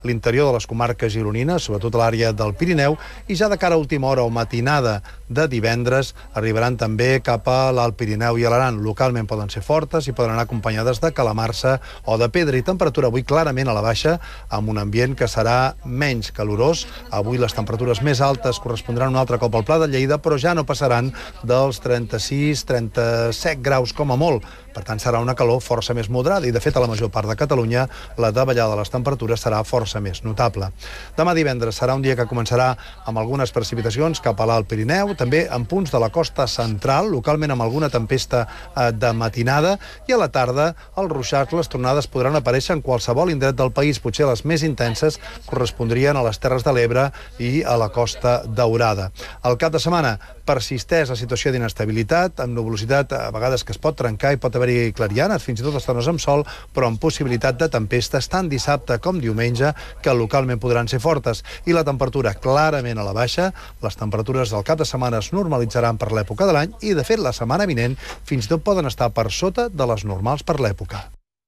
l'interior de les comarques gironines, sobretot a l'àrea del Pirineu, i ja de cara a última hora o matinada de divendres arribaran també cap a l'Alt Pirineu i a l'Aran. Localment poden ser fortes i poden anar acompanyades de calamarsa o de pedra, i temperatura avui clarament a la baixa, amb un ambient que serà menys calorós. Avui les temperatures més altes correspondran un altre cop al Pla de Lleida, però ja no passaran dels 36-37 graus com a molt. Per tant, serà una calor força més moderada i, de fet, a la major part de Catalunya la davallada de les temperatures serà força més notable. Demà divendres serà un dia que començarà amb algunes precipitacions cap a l'Alt Pirineu, també en punts de la costa central, localment amb alguna tempesta de matinada, i a la tarda els ruixats, les tronades podran aparèixer en qualsevol indret del país. Potser les més intenses correspondrien a les Terres de l'Ebre i a la Costa Daurada. El cap de setmana persisteix la situació d'inestabilitat, amb nuvolositat a vegades que es pot trencar i pot haver-hi clarianes, fins i tot estones amb sol, però amb possibilitat de tempestes tant dissabte com diumenge, que localment podran ser fortes. I la temperatura clarament a la baixa. Les temperatures del cap de setmana es normalitzaran per l'època de l'any i, de fet, la setmana vinent fins i tot poden estar per sota de les normals per l'època.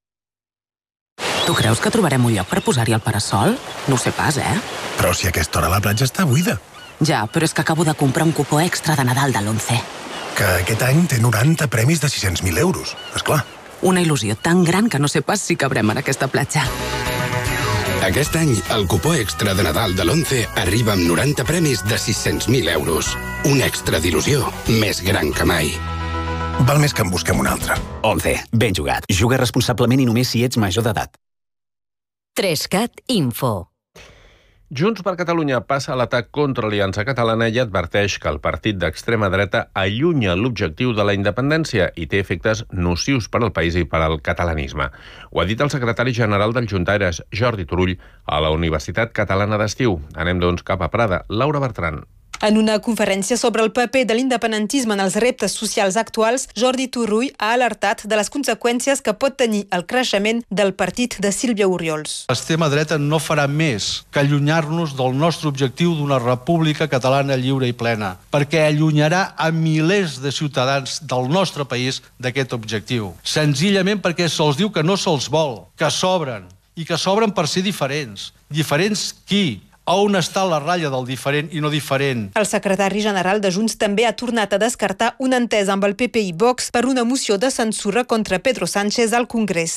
Tu creus que trobarem un lloc per posar-hi el parasol? No ho sé pas, Però si a aquesta hora la platja està buida. Ja, però és que acabo de comprar un cupó extra de Nadal de l'11. Que aquest any té 90 premis de 600.000 euros, esclar. Una il·lusió tan gran que no sé pas si cabrem en aquesta platja. Aquest any, el cupó extra de Nadal de l'11 arriba amb 90 premis de 600.000 euros. Un extra d'il·lusió més gran que mai. Val més que en busquem un altre. 11. Ben jugat. Juga responsablement i només si ets major d'edat. 3CAT Info. Junts per Catalunya passa a l'atac contra l'Aliança Catalana i adverteix que el partit d'extrema dreta allunya l'objectiu de la independència i té efectes nocius per al país i per al catalanisme. Ho ha dit el secretari general del Juntaires, Jordi Turull, a la Universitat Catalana d'Estiu. Anem, doncs, cap a Prada. Laura Bertran. En una conferència sobre el paper de l'independentisme en els reptes socials actuals, Jordi Turull ha alertat de les conseqüències que pot tenir el creixement del partit de Sílvia Oriols. L'extrema dreta no farà més que allunyar-nos del nostre objectiu d'una república catalana lliure i plena, perquè allunyarà a milers de ciutadans del nostre país d'aquest objectiu. Senzillament perquè se'ls diu que no se'ls vol, que s'obren, i que s'obren per ser diferents. Diferents qui? A on està la ratlla del diferent i no diferent? El secretari general de Junts també ha tornat a descartar una entesa amb el PP i Vox per una moció de censura contra Pedro Sánchez al Congrés.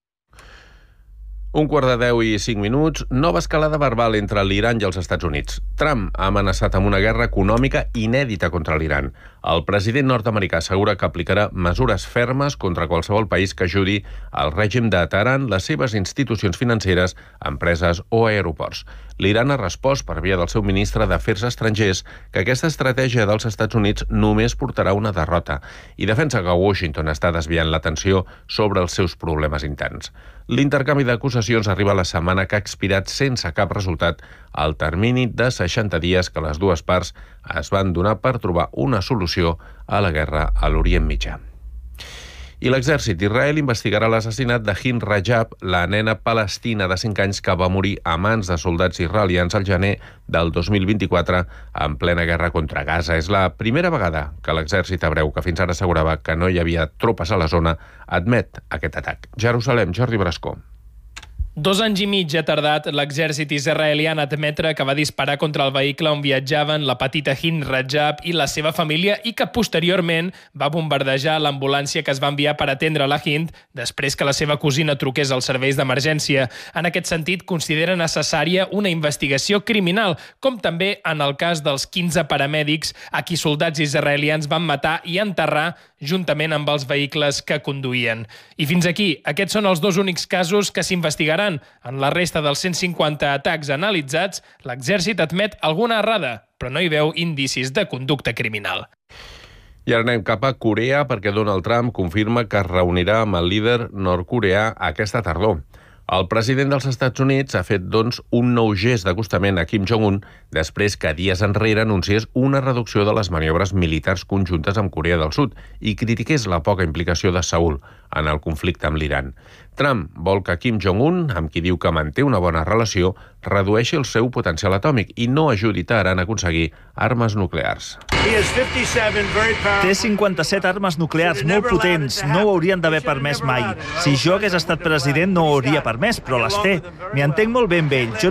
1:10:05. Nova escalada verbal entre l'Iran i els Estats Units. Trump ha amenaçat amb una guerra econòmica inèdita contra l'Iran. El president nord-americà assegura que aplicarà mesures fermes contra qualsevol país que ajudi al règim de Teheran, les seves institucions financeres, empreses o aeroports. L'Iran ha respost per via del seu ministre d'Afers Estrangers que aquesta estratègia dels Estats Units només portarà una derrota i defensa que Washington està desviant l'atenció sobre els seus problemes interns. L'intercanvi d'acusacions arriba la setmana que ha expirat sense cap resultat al termini de 60 dies que les dues parts es van donar per trobar una solució a la guerra a l'Orient Mitjà. I l'exèrcit d'Israel investigarà l'assassinat de Hind Rajab, la nena palestina de 5 anys que va morir a mans de soldats israelians al gener del 2024 en plena guerra contra Gaza. És la primera vegada que l'exèrcit hebreu, que fins ara assegurava que no hi havia tropes a la zona, admet aquest atac. Jerusalem, Jordi Brascó. 2 anys i mig ha tardat l'exèrcit israelià en admetre que va disparar contra el vehicle on viatjaven la petita Hind Rajab i la seva família i que posteriorment va bombardejar l'ambulància que es va enviar per atendre la Hind després que la seva cosina truqués als serveis d'emergència. En aquest sentit, considera necessària una investigació criminal, com també en el cas dels 15 paramèdics a qui soldats israelians van matar i enterrar juntament amb els vehicles que conduïen. I fins aquí, aquests són els 2 únics casos que s'investigaran. En la resta dels 150 atacs analitzats, l'exèrcit admet alguna errada, però no hi veu indicis de conducta criminal. I ara anem cap a Corea perquè Donald Trump confirma que es reunirà amb el líder nord-coreà aquesta tardor. El president dels Estats Units ha fet, doncs, un nou gest d'acostament a Kim Jong-un després que dies enrere anunciés una reducció de les maniobres militars conjuntes amb Corea del Sud i critiqués la poca implicació de Seül en el conflicte amb l'Iran. Trump vol que Kim Jong-un, amb qui diu que manté una bona relació, redueixi el seu potencial atòmic i no ajudi Teheran a aconseguir armes nuclears. Té 57 armes nuclears molt potents, no ho haurien d'haver permès mai. Si jo hagués estat president no ho hauria permès, però les té. M'hi entenc molt bé amb ell.